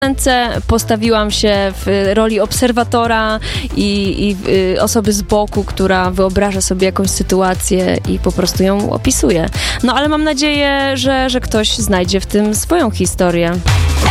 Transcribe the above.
Postawiłam się w roli obserwatora i osoby z boku, która wyobraża sobie jakąś sytuację i po prostu ją opisuje. No ale mam nadzieję, że ktoś znajdzie w tym swoją historię.